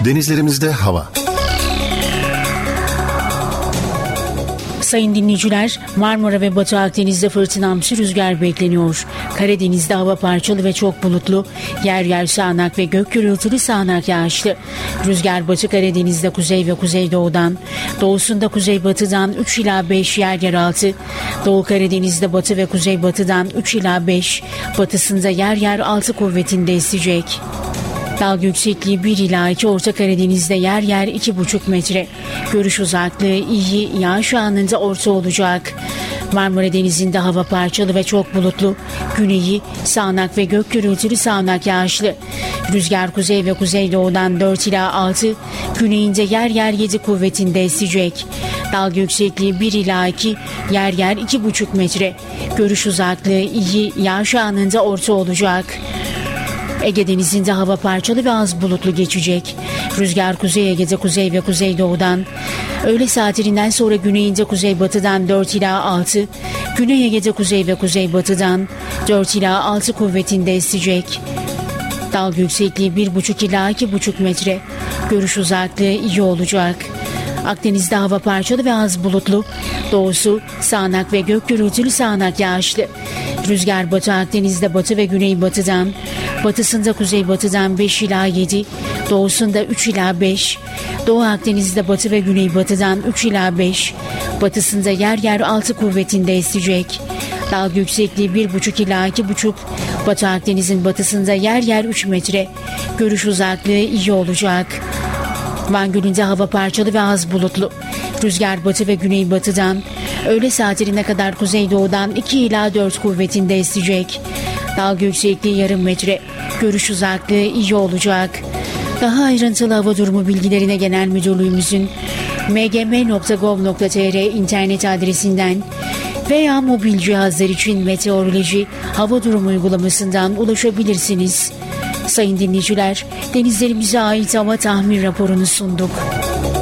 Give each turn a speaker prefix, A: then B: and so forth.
A: Denizlerimizde hava.
B: Sayın dinleyiciler, Marmara ve Batı Akdeniz'de fırtınamsı rüzgar bekleniyor. Karadeniz'de hava parçalı ve çok bulutlu, yer yer sağanak ve gök gürültülü sağanak yağışlı. Rüzgar Batı Karadeniz'de kuzey ve kuzeydoğudan, doğusunda kuzeybatıdan 3 ila 5 yer yer altı, Doğu Karadeniz'de batı ve kuzeybatıdan 3 ila 5, batısında yer yer 6 kuvvetinde esecek. Dalga yüksekliği 1 ila 2, Orta Karadeniz'de yer yer 2,5 metre. Görüş uzaklığı iyi, yağış anında orta olacak. Marmara Denizi'nde hava parçalı ve çok bulutlu. Güneyi sağanak ve gök gürültülü sağanak yağışlı. Rüzgar kuzey ve kuzeydoğudan 4 ila 6, güneyinde yer yer 7 kuvvetinde esecek. Dalga yüksekliği 1 ila 2, yer yer 2,5 metre. Görüş uzaklığı iyi, yağış anında orta olacak. Ege Denizi'nde hava parçalı ve az bulutlu geçecek. Rüzgar Kuzey Ege'de kuzey ve kuzeydoğudan, öğle saatlerinden sonra güneyinde kuzeybatıdan 4 ila 6, Güney Ege'de kuzey ve kuzeybatıdan 4 ila 6 kuvvetinde esecek. Dalga yüksekliği 1,5 ila 2,5 metre. Görüş uzaklığı iyi olacak. Akdeniz'de hava parçalı ve az bulutlu. Doğusu sağanak ve gök gürültülü sağanak yağışlı. Rüzgar Batı Akdeniz'de batı ve güneybatıdan, batısında kuzeybatıdan 5 ila 7, doğusunda 3 ila 5, Doğu Akdeniz'de batı ve güneybatıdan 3 ila 5, batısında yer yer 6 kuvvetinde esecek. Dalga yüksekliği 1,5 ila 2,5, Batı Akdeniz'in batısında yer yer 3 metre. Görüş uzaklığı iyi olacak. Van Gölü'nde hava parçalı ve az bulutlu. Rüzgar batı ve güneybatıdan, öğle saatlerine kadar kuzeydoğudan 2 ila 4 kuvvetinde esecek. Dalga yüksekliği yarım metre. Görüş uzaklığı iyi olacak. Daha ayrıntılı hava durumu bilgilerine Genel Müdürlüğümüzün mgm.gov.tr internet adresinden veya mobil cihazlar için meteoroloji hava durumu uygulamasından ulaşabilirsiniz. Sayın dinleyiciler, denizlerimize ait hava tahmin raporunu sunduk.